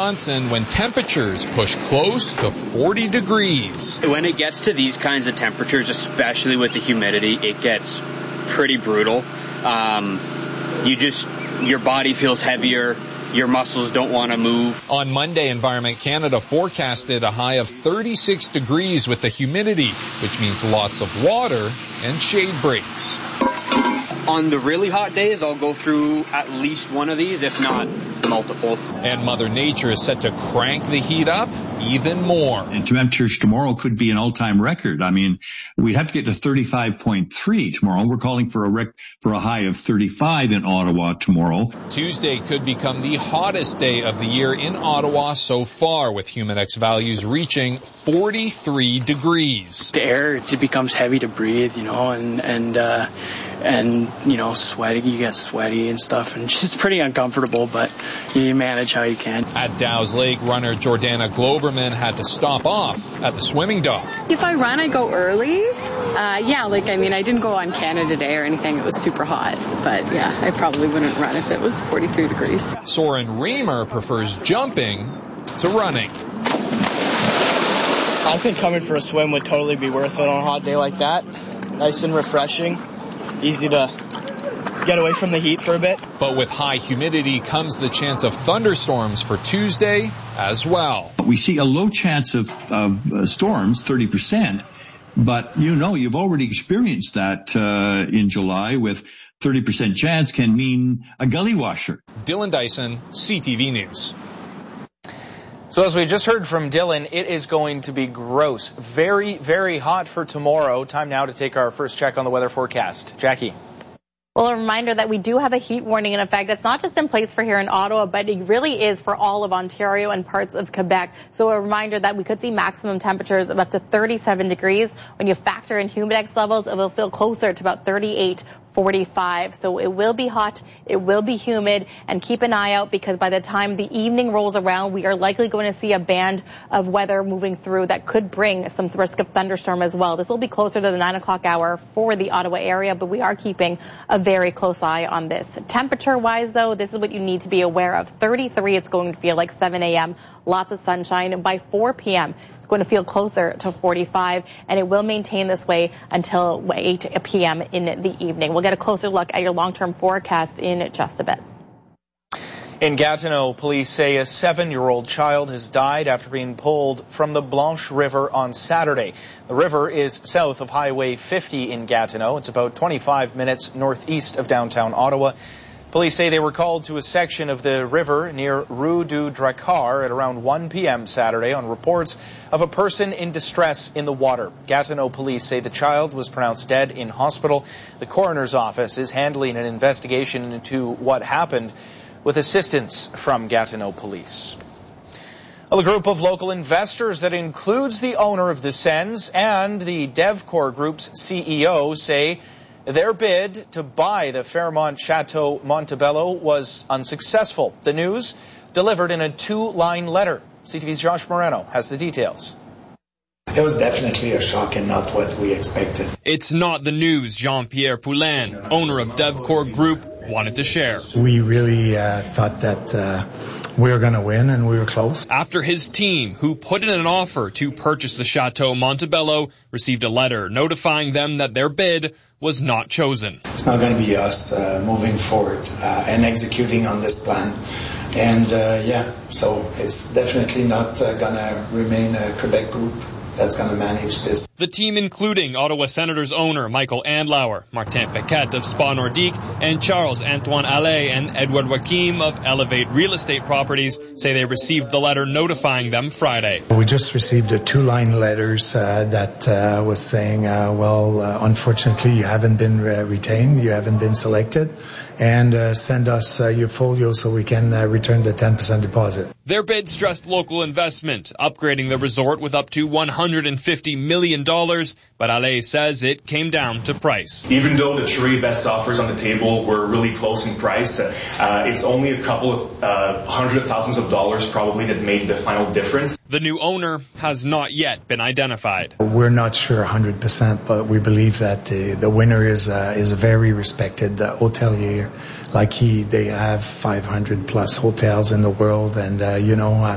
Wisconsin when temperatures push close to 40 degrees. When it gets to these kinds of temperatures, especially with the humidity, it gets pretty brutal. Your body feels heavier. Your muscles don't want to move. On Monday, Environment Canada forecasted a high of 36 degrees with the humidity, which means lots of water and shade breaks. On the really hot days, I'll go through at least one of these, if not multiple. And Mother Nature is set to crank the heat up even more. And temperatures tomorrow could be an all-time record. I mean, we'd have to get to 35.3 tomorrow. We're calling for a high of 35 in Ottawa tomorrow. Tuesday could become the hottest day of the year in Ottawa so far, with Humidex values reaching 43 degrees. The air, it becomes heavy to breathe, and sweaty. You get sweaty and stuff, and it's pretty uncomfortable, but you manage how you can. At Dow's Lake, runner Jordana Globerman had to stop off at the swimming dock. If I run, I go early. I didn't go on Canada Day or anything. It was super hot, but I probably wouldn't run if it was 43 degrees. Soren Reamer prefers jumping to running. I think coming for a swim would totally be worth it on a hot day like that. Nice and refreshing. Easy to get away from the heat for a bit. But with high humidity comes the chance of thunderstorms for Tuesday as well. We see a low chance of storms, 30%, but you've already experienced that in July with 30% chance can mean a gully washer. Dylan Dyson, CTV News. So as we just heard from Dylan, it is going to be gross. Very, very hot for tomorrow. Time now to take our first check on the weather forecast. Jackie. Well, a reminder that we do have a heat warning in effect. It's not just in place for here in Ottawa, but it really is for all of Ontario and parts of Quebec. So a reminder that we could see maximum temperatures of up to 37 degrees. When you factor in humidex levels, it will feel closer to about 38, 45. So it will be hot, it will be humid, and keep an eye out because by the time the evening rolls around, we are likely going to see a band of weather moving through that could bring some risk of thunderstorm as well. This will be closer to the 9 o'clock hour for the Ottawa area, but we are keeping a very close eye on this. Temperature-wise, though, this is what you need to be aware of. 33, it's going to feel like 7 a.m., lots of sunshine. By 4 p.m., it's going to feel closer to 45, and it will maintain this way until 8 p.m. in the evening. We'll get a closer look at your long-term forecast in just a bit. In Gatineau, police say a 7-year-old child has died after being pulled from the Blanche River on Saturday. The river is south of Highway 50 in Gatineau. It's about 25 minutes northeast of downtown Ottawa. Police say they were called to a section of the river near Rue du Drakkar at around 1 p.m. Saturday on reports of a person in distress in the water. Gatineau police say the child was pronounced dead in hospital. The coroner's office is handling an investigation into what happened with assistance from Gatineau police. Well, a group of local investors that includes the owner of the Sens and the Devcor Group's CEO say their bid to buy the Fairmont Chateau Montebello was unsuccessful. The news delivered in a 2-line letter. CTV's Josh Moreno has the details. It was definitely a shock and not what we expected. It's not the news Jean-Pierre Poulin, owner of Devcor Group, wanted to share. We really thought that we were going to win, and we were close. After his team, who put in an offer to purchase the Chateau Montebello, received a letter notifying them that their bid was not chosen. It's not going to be us moving forward and executing on this plan. And so it's definitely not going to remain a Quebec group that's going to manage this. The team, including Ottawa Senators owner Michael Andlauer, Martin Paquette of Spa Nordique, and Charles-Antoine Allais and Edward Joachim of Elevate Real Estate Properties, say they received the letter notifying them Friday. We just received a 2-line letters that was saying, unfortunately, you haven't been retained, you haven't been selected, and send us your folio so we can return the 10% deposit. Their bid stressed local investment, upgrading the resort with up to $150 million, but Allais says it came down to price. Even though the 3 best offers on the table were really close in price, it's only a couple of hundred of thousands of dollars probably that made the final difference. The new owner has not yet been identified. We're not sure 100%, but we believe that the winner is a very respected hotelier. They have 500 plus hotels in the world, and